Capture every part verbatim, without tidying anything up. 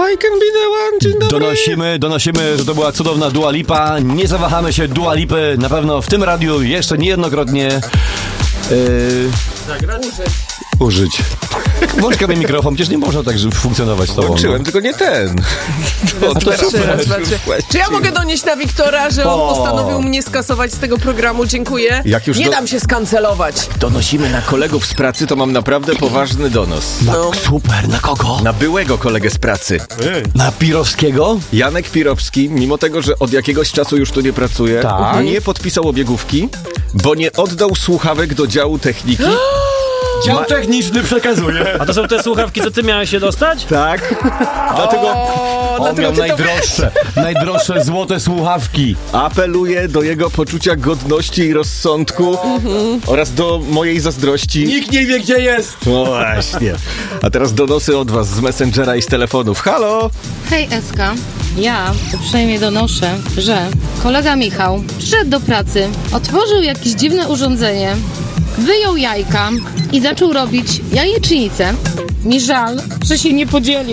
I can be the one. Dzień dobry. Donosimy, donosimy, że to była cudowna Dua Lipa. Nie zawahamy się Dua Lipy na pewno w tym radiu jeszcze niejednokrotnie yy, Zagrać? Użyć. Użyć. Włącz sobie mikrofon, przecież nie można tak funkcjonować z tobą. Włączyłem, no. Tylko nie ten. To, to raz, raz, Czy ja mogę donieść na Wiktora, że on O. postanowił mnie skasować z tego programu? Dziękuję. Jak już nie do... dam się skancelować. Donosimy na kolegów z pracy, to mam naprawdę poważny donos. Na, No. Super, na kogo? Na byłego kolegę z pracy. Na Pirowskiego? Janek Pirowski, mimo tego, że od jakiegoś czasu już tu nie pracuje, Tak. nie podpisał obiegówki, bo nie oddał słuchawek do działu techniki. Dział techniczny przekazuje. A to są te słuchawki, co ty miałeś się dostać? Tak. Dlatego O, On dlatego miał ty to najdroższe, najdroższe złote słuchawki. apeluję do jego poczucia godności i rozsądku oraz do mojej zazdrości. Nikt nie wie, gdzie jest. No właśnie. A teraz donosy od was z Messengera i z telefonów. Halo! Hej Eska, ja uprzejmie donoszę, że kolega Michał przyszedł do pracy, otworzył jakieś dziwne urządzenie, wyjął jajka i zaczął robić jajecznicę. Mi żal, że się nie podzielił.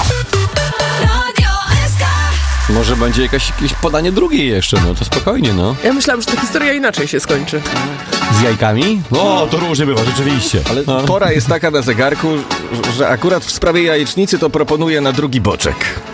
Może będzie jakaś, jakieś podanie drugiej jeszcze, no to spokojnie, no. Ja myślałam, że ta historia inaczej się skończy. Z jajkami? O, to różnie bywa, rzeczywiście. Ale no. pora jest taka na zegarku, że akurat w sprawie jajecznicy to proponuję na drugi boczek.